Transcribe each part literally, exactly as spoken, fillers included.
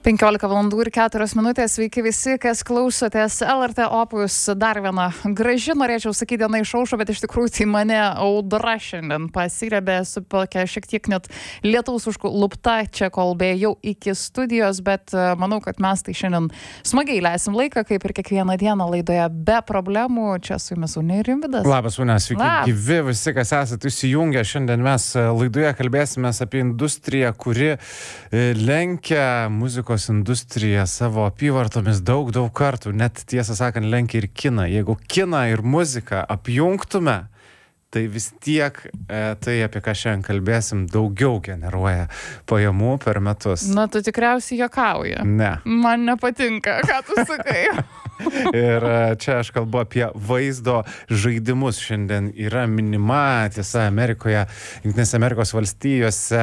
penkiolika valandų ir keturios minutės. Sveiki visi, kas klausotės L R T Opus. Dar viena graži, norėčiau sakyti, diena išaušo, bet iš tikrųjų tai mane audra šiandien pasirėbė, su tokia šiek tiek net lietaus užlupta čia, kol bėjau iki studijos, bet manau, kad mes tai šiandien smagiai leisim laiką, kaip ir kiekvieną dieną laidoje be problemų. Čia su jumis Unė ir Rimvydas. Labas, Unė, sveiki gyvi visi, kas esate įsijungę. Šiandien mes laidoje kalbėsime apie industriją, kuri lenkia muzikos industrija savo apyvartomis daug, daug kartų, net tiesą sakant, lenkia ir kiną. Jeigu kiną ir muziką apjungtume, tai vis tiek e, tai, apie ką šiandien kalbėsim, daugiau generuoja pajamų per metus. Na, tu tikriausiai juokauji. Ne. Man nepatinka, ką tu sakai. Ir čia aš kalbu apie vaizdo žaidimus. Šiandien yra minima, tiesa, Amerikoje, Jungtinėse Amerikos valstijose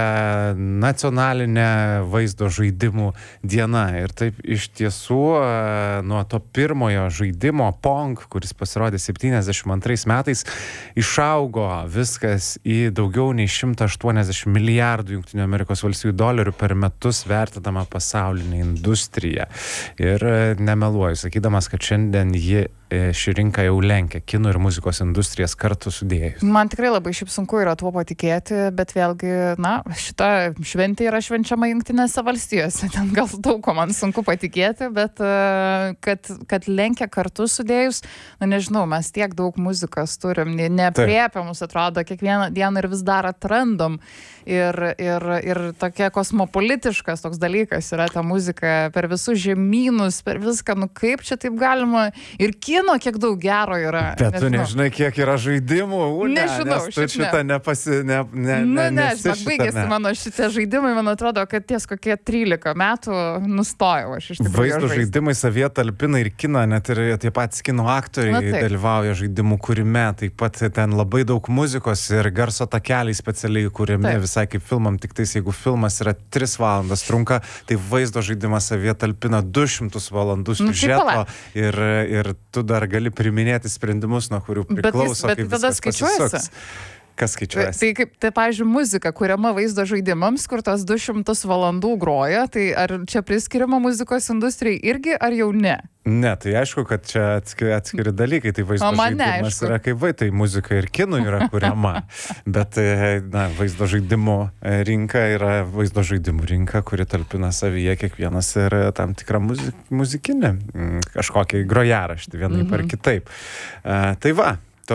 nacionalinė vaizdo žaidimų diena. Ir taip iš tiesų nuo to pirmojo žaidimo Pong, kuris pasirodė septyniasdešimt antrais metais, išaugo viskas į daugiau nei šimtą aštuoniasdešimt milijardų Jungtinių Amerikos valstijų dolerių per metus vertinama pasaulinė industrija. Ir nemeluoju, sakydamas, kad šiandien ji, ši rinka jau lenkia kino ir muzikos industrijas kartu sudėjus. Man tikrai labai šiaip sunku yra tuo patikėti, bet vėlgi, na, šita šventė yra švenčiama Jungtinėse valstijose. Ten gal daug ko man sunku patikėti, bet kad, kad lenkia kartu sudėjus, na nežinau, mes tiek daug muzikos turim, neapriepiamus atrodo, kiekvieną dieną ir vis dar atrandam. Ir, ir, ir tokia kosmopolitiškas toks dalykas yra ta muzika per visus žemynus, per viską, nu kaip čia taip galima, ir kino kiek daug gero yra. Bet tu nežinai, kiek yra žaidimų, Unė, nežinau, nes tu šitą ne. nepasi... Ne, ne, nu, ne, ne, žinok, baigėsi ne. mano šitie žaidimai, man atrodo, kad ties kokie trylika metų nustojau aš iš tikrųjų. Vaizdo žaidimai savie talpina ir kiną, net ir tie patys kino aktoriai dalyvauja žaidimų kūrime, taip pat ten labai daug muzikos ir garso takeliai specialiai kūrimi, taip. Visai kaip filmam, tik tais jeigu filmas yra tris valandas trunka, tai vaizdo žaidimas savie talpina du šimtus valandų siužeto ir, ir tu dar gali priminėti sprendimus, nuo kurių priklauso, bet, jis, bet kaip viskas pasisuks. Kas skaičiuojasi? Tai kaip, tai pavyzdžiui, muzika, kuriama vaizdo žaidimams, kur tos du šimtus valandų groja, tai ar čia priskiriama muzikos industrijai irgi, ar jau ne? Ne, tai aišku, kad čia atskiri, atskiri dalykai, tai vaizdo žaidimas yra kaip vai, tai muzika ir kinų yra kuriama, bet na, vaizdo žaidimų rinka yra vaizdo žaidimų rinka, kuri talpina savyje kiekvienas ir tam tikrą muzik, muzikinę, kažkokį grojaraštį vienaip mm-hmm. ar kitaip. Uh, tai va.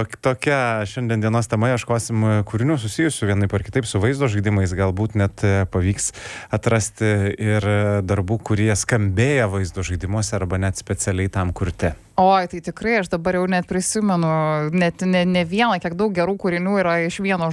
Tokia šiandien dienos tema, ieškosim kūrinių susijusių vienaip ar kitaip su vaizdo žaidimais, galbūt net pavyks atrasti ir darbų, kurie skambėja vaizdo žaidimuose arba net specialiai tam kurti. Oi, tai tikrai aš dabar jau net prisimenu, net ne, ne vieną, kiek daug gerų kūrinių yra iš vieno